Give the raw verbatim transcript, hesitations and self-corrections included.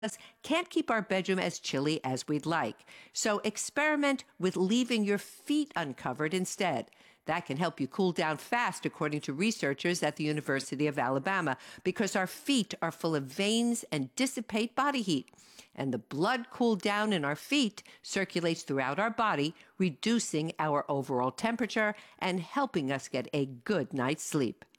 us can't keep our bedroom as chilly as we'd like. So experiment with leaving your feet uncovered instead. That can help you cool down fast, according to researchers at the University of Alabama, because our feet are full of veins and dissipate body heat. And the blood cooled down in our feet circulates throughout our body, reducing our overall temperature and helping us get a good night's sleep.